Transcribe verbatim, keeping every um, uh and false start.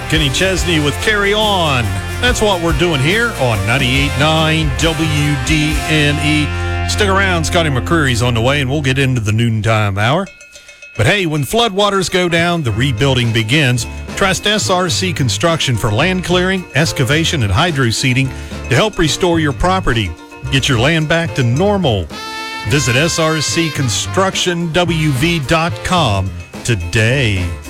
Kenny Chesney with Carry On. That's what we're doing here on ninety-eight point nine W D N E. Stick around, Scotty McCreary's on the way, and we'll get into the noontime hour. But hey, when floodwaters go down, the rebuilding begins. Trust S R C Construction for land clearing, excavation, and hydro seeding to help restore your property. Get your land back to normal. Visit S R C construction W V dot com today.